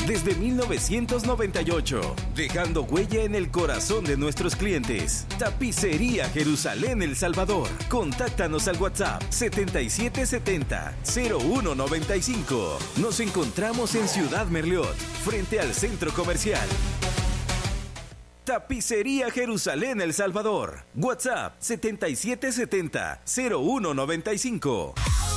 desde 1998, dejando huella en el corazón de nuestros clientes. Tapicería Jerusalén El Salvador. Contáctanos al WhatsApp 7770-0195. Nos encontramos en Ciudad Merliot, frente al Centro Comercial. Tapicería Jerusalén El Salvador. WhatsApp 7770-0195.